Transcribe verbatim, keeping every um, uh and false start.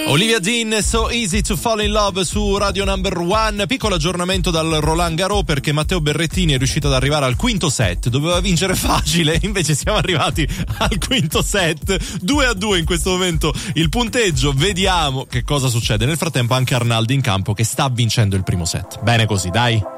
Olivia Dean, So Easy to Fall in Love su Radio Number One. Piccolo aggiornamento dal Roland Garros, perché Matteo Berrettini è riuscito ad arrivare al quinto set. Doveva vincere facile, invece siamo arrivati al quinto set. due a due in questo momento il punteggio. Vediamo che cosa succede. Nel frattempo anche Arnaldi in campo che sta vincendo il primo set. Bene così, dai.